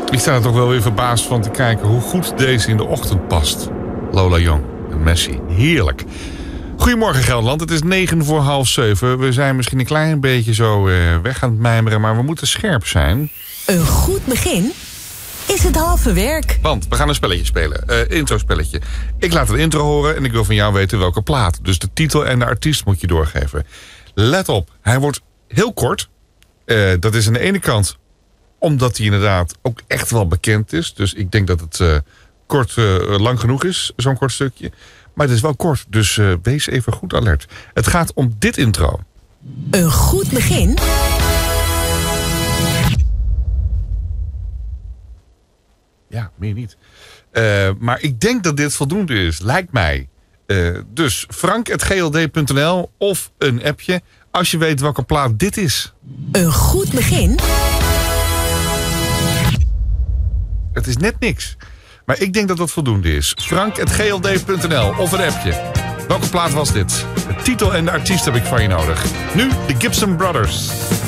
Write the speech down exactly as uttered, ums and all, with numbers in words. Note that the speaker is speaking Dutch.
Ik sta er toch wel weer verbaasd van te kijken hoe goed deze in de ochtend past. Lola Young en Messi. Heerlijk. Goedemorgen Gelderland, het is negen voor half zeven. We zijn misschien een klein beetje zo uh, weg aan het mijmeren, maar we moeten scherp zijn. Een goed begin is het halve werk. Want we gaan een spelletje spelen. Uh, intro-spelletje. Ik laat de intro horen en ik wil van jou weten welke plaat. Dus de titel en de artiest moet je doorgeven. Let op, hij wordt heel kort. Uh, dat is aan de ene kant omdat hij inderdaad ook echt wel bekend is. Dus ik denk dat het uh, kort, uh, lang genoeg is, zo'n kort stukje. Maar het is wel kort, dus uh, wees even goed alert. Het gaat om dit intro. Een goed begin Ja, meer niet. Uh, maar ik denk dat dit voldoende is, lijkt mij. Uh, dus frank at g l d punt n l of een appje als je weet welke plaat dit is. Een goed begin. Het is net niks. Maar ik denk dat dat voldoende is. frank at g l d punt n l of een appje. Welke plaat was dit? De titel en de artiest heb ik van je nodig. Nu de Gibson Brothers.